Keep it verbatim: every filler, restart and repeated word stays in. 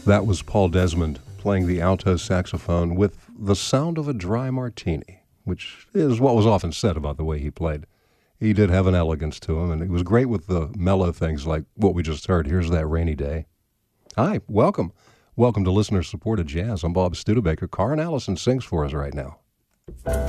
That was Paul Desmond playing the alto saxophone with the sound of a dry martini, which is what was often said about the way he played. He did have an elegance to him, and he was great with the mellow things like what we just heard. Here's That Rainy Day. Hi, welcome. Welcome to listener-supported jazz. I'm Bob Studebaker. Karin Allison sings for us right now.